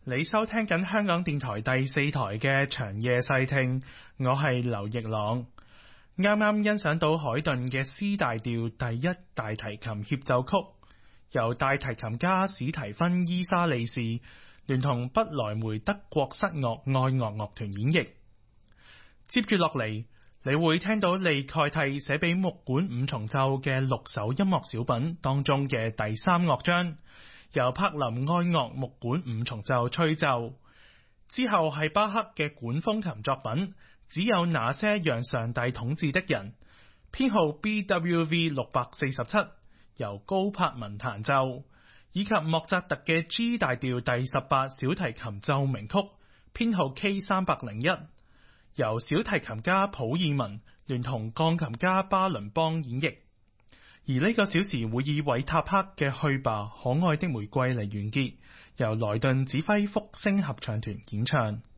你收聽緊香港電台第4台嘅長夜細聽，我係劉奕朗。啱啱欣賞到海頓嘅 C 大調第一大提琴協奏曲，由大提琴家史提芬伊莎利士聯同不萊梅德國室樂愛樂樂團演繹。接住落嚟，你會聽到利蓋蒂寫俾木管五重奏嘅6首音樂小品當中嘅第3樂章，由柏林愛樂木管五重奏吹奏。之後係巴克嘅管風琴作品，只有那些讓上帝統治的人，編號 BWV 647，由高柏文彈奏，以及莫扎特嘅 G 大調第18小提琴奏鳴曲，編號 K301，由小提琴家普爾文聯同鋼琴家巴倫邦演繹。而呢個小時會以韋塔克嘅去吧可愛的玫瑰嚟完結，由萊頓指揮福星合唱團演唱。